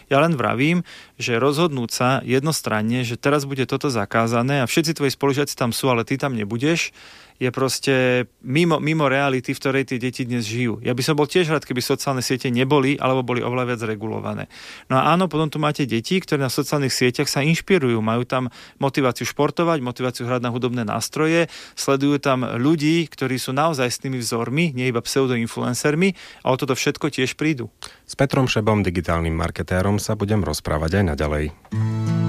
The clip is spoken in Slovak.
Ja len vravím, že rozhodnúť sa jednostranne, že teraz bude toto zakázané a všetci tvoji spolužiaci tam sú, ale ty tam nebudeš, je proste mimo reality, v ktorej tie deti dnes žijú. Ja by som bol tiež rád, keby sociálne siete neboli, alebo boli oveľa viac regulované. No a áno, potom tu máte deti, ktoré na sociálnych sieťach sa inšpirujú, majú tam motiváciu športovať, motiváciu hrať na hudobné nástroje, sledujú tam ľudí, ktorí sú naozaj s tými vzormi, nie iba pseudoinfluencermi, a o toto všetko tiež prídu. S Petrom Šebom, digitálnym marketérom, sa budem rozprávať aj naďalej.